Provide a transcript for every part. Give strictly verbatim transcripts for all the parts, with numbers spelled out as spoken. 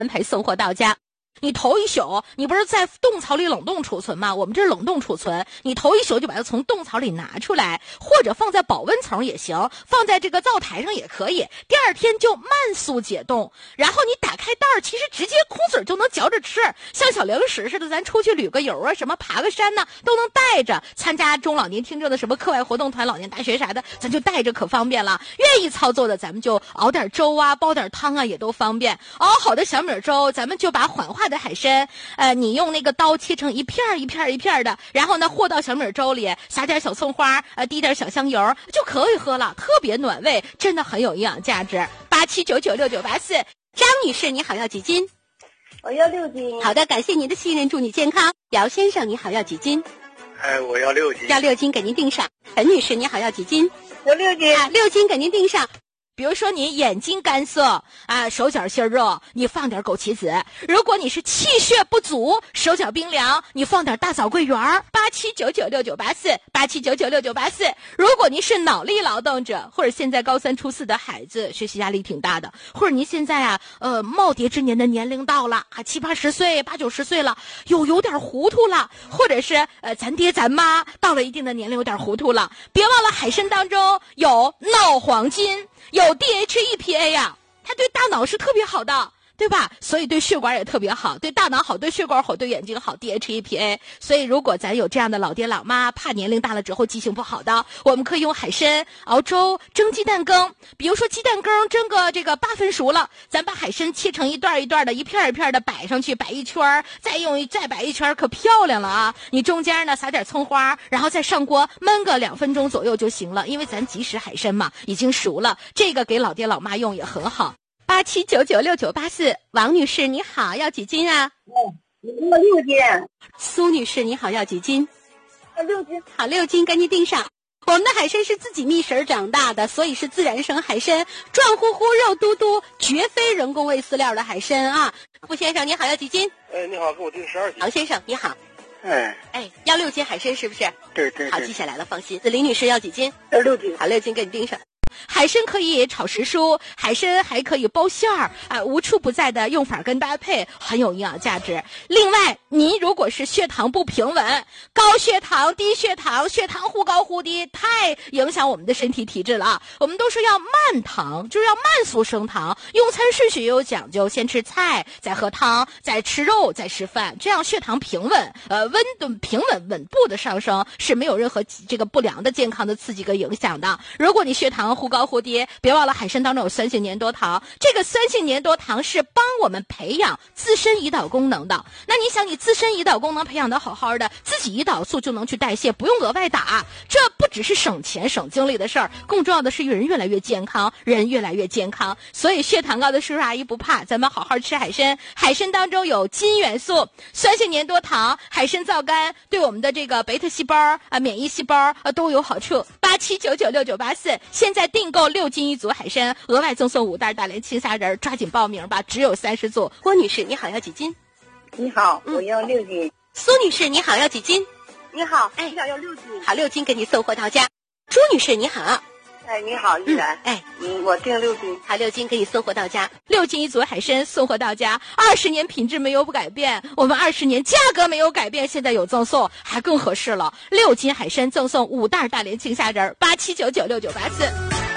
安排送货到家。你头一宿你不是在冻槽里冷冻储存吗？我们这是冷冻储存，你头一宿就把它从冻槽里拿出来，或者放在保温层也行，放在这个灶台上也可以，第二天就慢速解冻，然后你打开袋儿，其实直接空嘴就能嚼着吃，像小零食似的，咱出去旅个游啊，什么爬个山呢都能带着，参加中老年听证的什么课外活动团、老年大学啥的，咱就带着可方便了。愿意操作的咱们就熬点粥啊，煲点汤啊，也都方便。熬好的小米粥，咱们就把缓化的海参，呃，你用那个刀切成一片一片一片的，然后呢和到小米粥里，撒点小葱花，呃，滴点小香油就可以喝了，特别暖胃，真的很有营养价值。八七九九六九八四，张女士你好，要几斤？ 我要六斤。 好的，感谢您的信任，祝你健康。姚先生你好，要几斤？ 哎，我要六斤。 要六斤，给您订上。陈女士你好，要几斤？ 要六斤。 啊，六斤给您订上。比如说你眼睛干涩啊，手脚心热，你放点枸杞子；如果你是气血不足，手脚冰凉，你放点大枣桂圆。八七九九六九八四，八七九九六九八四。如果您是脑力劳动者，或者现在高三初四的孩子，学习压力挺大的，或者您现在啊，呃，耄耋之年的年龄到了啊，七八十岁、八九十岁了，有有点糊涂了，或者是呃，咱爹咱妈到了一定的年龄有点糊涂了，别忘了海参当中有脑黄金。有 D H E P A 呀、啊，它对大脑是特别好的，对吧？所以对血管也特别好，对大脑好，对血管好，对眼睛好 D H E P A。所以如果咱有这样的老爹老妈，怕年龄大了之后记性不好的，我们可以用海参熬粥、蒸鸡蛋羹。比如说鸡蛋羹蒸个这个八分熟了，咱把海参切成一段一段的，一片一片的摆上去，摆一圈，再用再摆一圈，可漂亮了啊！你中间呢撒点葱花，然后再上锅焖个两分钟左右就行了，因为咱即食海参嘛，已经熟了，这个给老爹老妈用也很好。八七九九六九八四，王女士你好，要几斤啊？ 哦，要六斤。 苏女士你好，要几斤？ 要六斤。 好，六斤赶紧订上。我们的海参是自己觅食长大的，所以是自然生海参，壮乎乎肉嘟嘟，绝非人工喂饲料的海参啊。付先生你好，要几斤？ 哎，你好，给我订十二斤。 王先生你好。 哎哎，要六斤海参是不是？ 对对对。 好，记下来了，放心。林女士要几斤？ 要六斤。 好，六斤给你订上。海参可以炒时蔬，海参还可以包馅儿啊，无处不在的用法跟搭配，很有营养价值。另外，您如果是血糖不平稳，高血糖、低血糖，血糖忽高忽低，太影响我们的身体体质了。我们都说要慢糖，就是要慢速升糖，用餐顺序也有讲究，先吃菜，再喝汤，再吃肉，再吃饭，这样血糖平稳，呃，温度平稳稳步的上升，是没有任何这个不良的健康的刺激跟影响的。如果你血糖忽高忽低，别忘了海参当中有酸性粘多糖，这个酸性粘多糖是帮我们培养自身胰岛功能的。那你想你自身胰岛功能培养的好好的，自己胰岛素就能去代谢，不用额外打，这不只是省钱省精力的事儿，更重要的是人越来越健康，人越来越健康。所以血糖高的叔叔阿姨不怕，咱们好好吃海参，海参当中有金元素、酸性粘多糖，海参皂苷对我们的这个贝塔细胞啊、免疫细胞啊都有好处。八七九九六九八四，现在订购六斤一组海参，额外赠送五袋大连青虾仁，抓紧报名吧，只有三十组。郭女士你好，要几斤？ 你好，我要六斤。 苏女士你好，要几斤？ 你好， 哎， 我想要六斤。 好，六斤给你送货到家。朱女士你好。 哎，你好，依然。 嗯、哎， 嗯，我订六斤。 好，六斤给你送货到家，六斤一组海参送货到家，二十年品质没有改变，我们二十年价格没有改变，现在有赠送，还更合适了。六斤海参赠送五袋大连青虾仁，八七九九六九八四。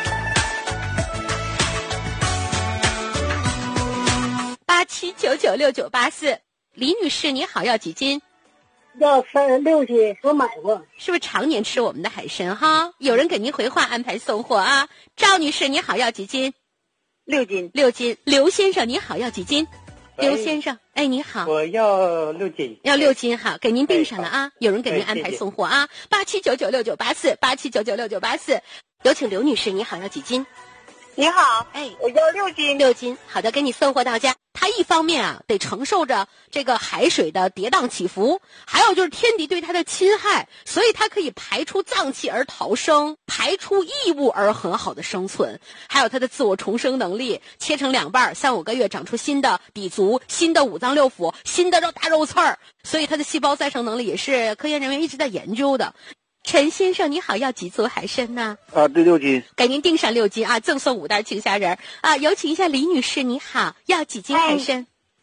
八七九九六九八四，李女士你好，要几斤？ 要三六斤，我买过。 是不是常年吃我们的海参哈？有人给您回话安排送货啊。赵女士你好，要几斤？ 六斤。 六斤。刘先生你好，要几斤？刘先生，哎，你好， 我要六斤。 要六斤哈，给您订上了啊。有人给您安排送货啊。八七九九六九八四，八七九九六九八四。有请刘女士，你好，要几斤？ 你好， 哎， 我要六斤。 六斤，好的，给你送货到家。它一方面啊，得承受着这个海水的跌宕起伏，还有就是天敌对它的侵害，所以它可以排出脏器而逃生，排出异物而很好的生存，还有它的自我重生能力。切成两半，三五个月长出新的底足、新的五脏六腑、新的肉大肉刺儿，所以它的细胞再生能力也是科研人员一直在研究的。陈先生你好，要几组海参呢？ 啊，对，六斤。 给您订上六斤啊，赠送五袋青虾仁啊。有请一下李女士，你好，要几斤海参？